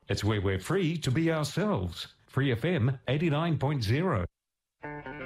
It's where we're free to be ourselves. Free FM 89.0.